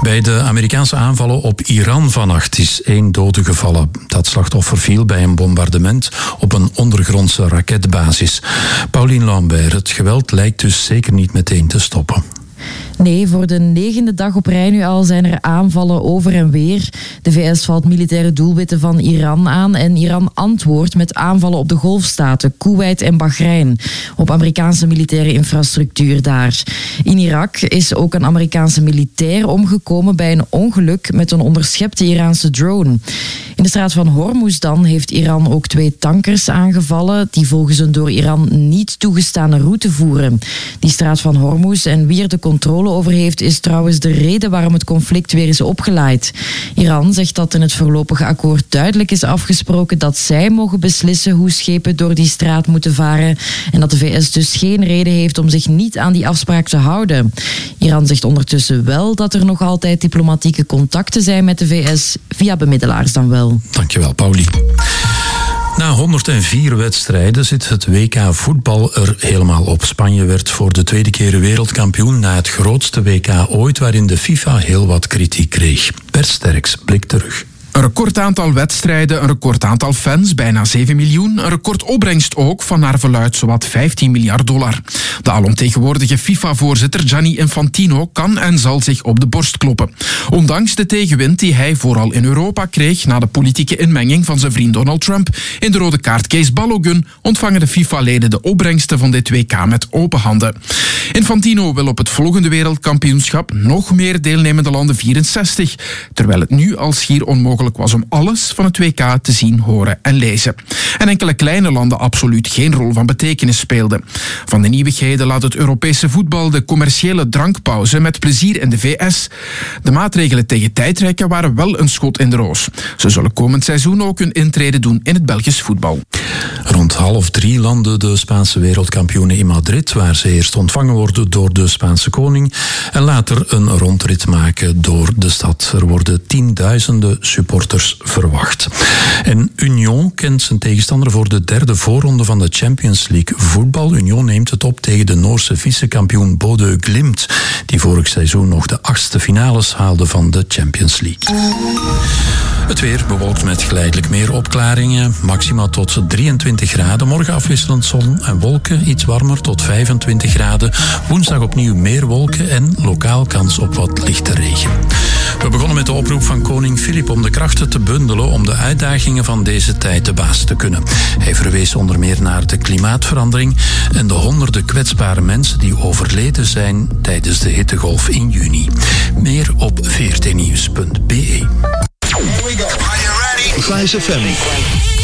Bij de Amerikaanse aanvallen op Iran vannacht is 1 dode gevallen. Dat slachtoffer viel bij een bombardement op een ondergrondse raketbasis. Pauline Lambert, het geweld lijkt dus zeker niet meteen te stoppen. Nee, voor de 9e dag op rij nu al zijn er aanvallen over en weer. De VS valt militaire doelwitten van Iran aan en Iran antwoordt met aanvallen op de golfstaten, Koeweit en Bahrein, op Amerikaanse militaire infrastructuur daar. In Irak is ook een Amerikaanse militair omgekomen bij een ongeluk met een onderschepte Iraanse drone. In de straat van Hormuz dan heeft Iran ook 2 tankers aangevallen die volgens een door Iran niet toegestane route voeren. Die straat van Hormuz en wie er de controle over heeft is trouwens de reden waarom het conflict weer is opgeleid. Iran zegt dat in het voorlopige akkoord duidelijk is afgesproken dat zij mogen beslissen hoe schepen door die straat moeten varen en dat de VS dus geen reden heeft om zich niet aan die afspraak te houden. Iran zegt ondertussen wel dat er nog altijd diplomatieke contacten zijn met de VS, via bemiddelaars dan wel. Dankjewel, Paulie. Na 104 wedstrijden zit het WK voetbal er helemaal op. Spanje werd voor de 2e keer wereldkampioen na het grootste WK ooit, waarin de FIFA heel wat kritiek kreeg. Bert Sterks blikt terug. Een record aantal wedstrijden, een record aantal fans, bijna 7 miljoen. Een record opbrengst ook van naar verluidt zowat $15 miljard. De alomtegenwoordige FIFA-voorzitter Gianni Infantino kan en zal zich op de borst kloppen. Ondanks de tegenwind die hij vooral in Europa kreeg na de politieke inmenging van zijn vriend Donald Trump in de rode kaartcase Balogun, ontvangen de FIFA-leden de opbrengsten van dit WK met open handen. Infantino wil op het volgende wereldkampioenschap nog meer deelnemende landen 64, terwijl het nu al schier onmogelijk was om alles van het WK te zien, horen en lezen. En enkele kleine landen absoluut geen rol van betekenis speelden. Van de nieuwigheden laat het Europese voetbal de commerciële drankpauze met plezier in de VS. De maatregelen tegen tijdrekken waren wel een schot in de roos. Ze zullen komend seizoen ook hun intrede doen in het Belgisch voetbal. Rond 2:30 landen de Spaanse wereldkampioenen in Madrid, waar ze eerst ontvangen worden door de Spaanse koning en later een rondrit maken door de stad. Er worden tienduizenden supporters verwacht. En Union kent zijn tegenstander voor de 3e voorronde van de Champions League voetbal. Union neemt het op tegen de Noorse vicekampioen Bodø Glimt, die vorig seizoen nog de 8e finales haalde van de Champions League. Het weer bewolkt met geleidelijk meer opklaringen, maxima tot 23 graden. Morgen afwisselend zon en wolken, iets warmer tot 25 graden. Woensdag opnieuw meer wolken en lokaal kans op wat lichte regen. We begonnen met de oproep van koning Filip om de krachten te bundelen om de uitdagingen van deze tijd te baas te kunnen. Hij verwees onder meer naar de klimaatverandering en de honderden kwetsbare mensen die overleden zijn tijdens de hittegolf in juni. Meer op vrtnieuws.be. Here we go. Are you ready? 5FM.